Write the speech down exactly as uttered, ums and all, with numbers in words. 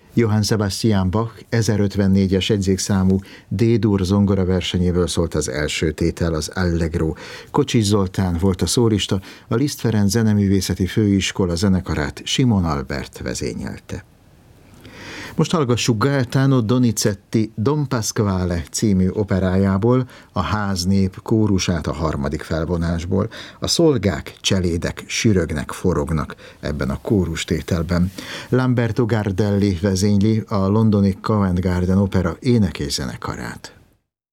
Johann Sebastian Bach ezerötvennégyes egyzékszámú D-dur zongora versenyéből szólt az első tétel, az Allegro. Kocsis Zoltán volt a szólista, a Liszt Ferenc Zeneművészeti Főiskola zenekarát Simon Albert vezényelte. Most hallgassuk Gaetano Donizetti Don Pasquale című operájából a Háznép kórusát a harmadik felvonásból. A szolgák, cselédek sürögnek, forognak ebben a kórustételben. Lamberto Gardelli vezényli a londoni Covent Garden Opera ének és zenekarát.